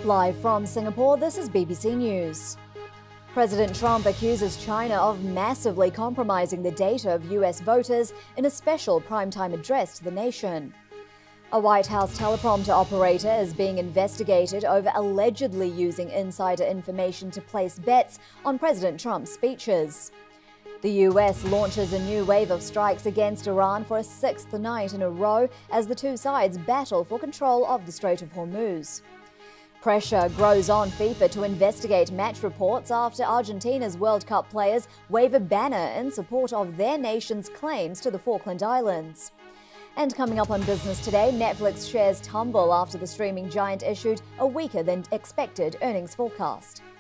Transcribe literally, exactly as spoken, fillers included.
Live from Singapore, this is B B C News. President Trump accuses China of massively compromising the data of U S voters in a special primetime address to the nation. A White House teleprompter operator is being investigated over allegedly using insider information to place bets on President Trump's speeches. The U S launches a new wave of strikes against Iran for a sixth night in a row as the two sides battle for control of the Strait of Hormuz. Pressure grows on FIFA to investigate match reports after Argentina's World Cup players wave a banner in support of their nation's claims to the Falkland Islands. And coming up on Business Today, Netflix shares tumble after the streaming giant issued a weaker than expected earnings forecast.